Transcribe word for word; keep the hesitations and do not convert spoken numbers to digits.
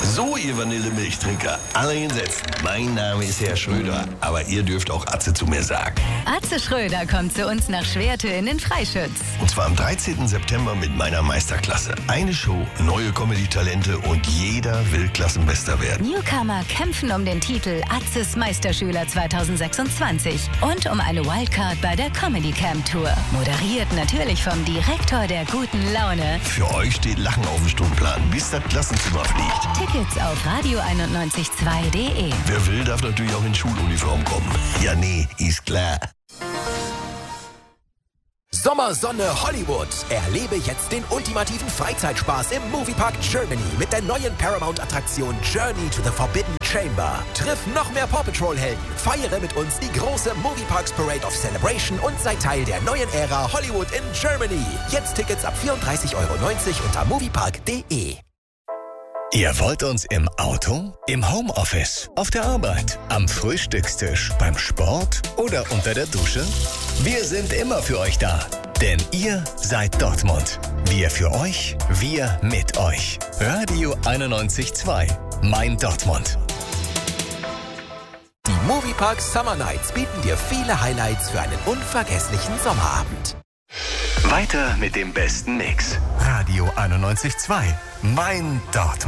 So, ihr Vanillemilchtrinker, alle hinsetzen. Mein Name ist Herr Schröder, aber ihr dürft auch Atze zu mir sagen. Atze Schröder kommt zu uns nach Schwerte in den Freischütz. Und zwar am dreizehnten September mit meiner Meisterklasse. Eine Show, neue Comedy-Talente und jeder will Klassenbester werden. Newcomer kämpfen um den Titel Atzes Meisterschüler zweitausendsechsundzwanzig und um eine Wildcard bei der Comedy Camp Tour. Moderiert natürlich vom Direktor der guten Laune. Für euch steht Lachen auf dem Stundenplan, bis das Klassenzimmer fliegt. Tickets auf radio einundneunzig Komma zwei punkt de. Wer will, darf natürlich auch in Schuluniform kommen. Ja, nee, ist klar. Sommersonne Hollywood. Erlebe jetzt den ultimativen Freizeitspaß im Moviepark Germany mit der neuen Paramount-Attraktion Journey to the Forbidden Chamber. Triff noch mehr Paw Patrol-Helden, feiere mit uns die große Movieparks Parade of Celebration und sei Teil der neuen Ära Hollywood in Germany. Jetzt Tickets ab vierunddreißig Euro neunzig unter moviepark punkt de. Ihr wollt uns im Auto, im Homeoffice, auf der Arbeit, am Frühstückstisch, beim Sport oder unter der Dusche? Wir sind immer für euch da, denn ihr seid Dortmund. Wir für euch, wir mit euch. Radio einundneunzig Komma zwei, mein Dortmund. Die Moviepark Summer Nights bieten dir viele Highlights für einen unvergesslichen Sommerabend. Weiter mit dem besten Mix. Radio einundneunzig Komma zwei, mein Dortmund.